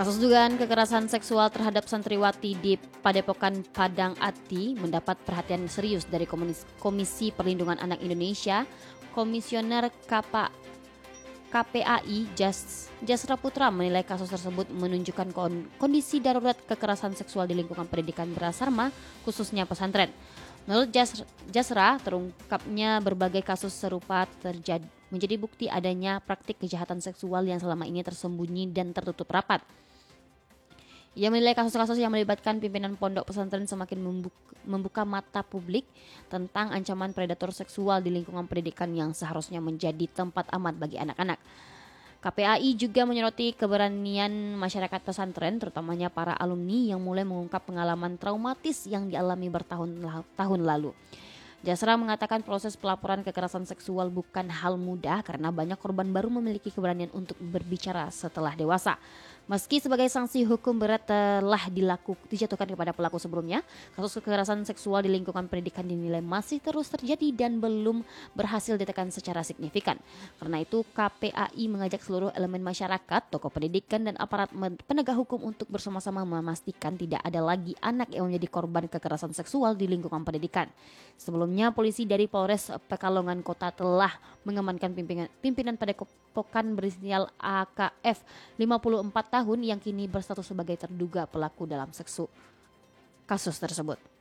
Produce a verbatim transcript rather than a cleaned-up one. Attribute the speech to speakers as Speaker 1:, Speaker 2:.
Speaker 1: Kasus dugaan kekerasan seksual terhadap santriwati di Padepokan Padang Ati mendapat perhatian serius dari Komisi Perlindungan Anak Indonesia. Komisioner K P A I Jas, Jasra Putra menilai kasus tersebut menunjukkan kondisi darurat kekerasan seksual di lingkungan pendidikan berasrama, khususnya pesantren. Menurut Jas, Jasra, terungkapnya berbagai kasus serupa terjadi menjadi bukti adanya praktik kejahatan seksual yang selama ini tersembunyi dan tertutup rapat. Ia menilai kasus-kasus yang melibatkan pimpinan pondok pesantren semakin membuka, membuka mata publik tentang ancaman predator seksual di lingkungan pendidikan yang seharusnya menjadi tempat aman bagi anak-anak. K P A I juga menyoroti keberanian masyarakat pesantren, terutamanya para alumni yang mulai mengungkap pengalaman traumatis yang dialami bertahun-tahun lalu. Jasra mengatakan proses pelaporan kekerasan seksual bukan hal mudah karena banyak korban baru memiliki keberanian untuk berbicara setelah dewasa. Meski sebagai sanksi hukum berat telah dilaku, dijatuhkan kepada pelaku sebelumnya, kasus kekerasan seksual di lingkungan pendidikan dinilai masih terus terjadi dan belum berhasil ditekan secara signifikan. Karena itu K P A I mengajak seluruh elemen masyarakat, tokoh pendidikan dan aparat penegak hukum untuk bersama-sama memastikan tidak ada lagi anak yang menjadi korban kekerasan seksual di lingkungan pendidikan. Sebelumnya polisi dari Polres Pekalongan Kota telah mengamankan pimpinan, pimpinan Padepokan berinisial A K F lima puluh empat tahun yang kini berstatus sebagai terduga pelaku dalam seksu kasus tersebut.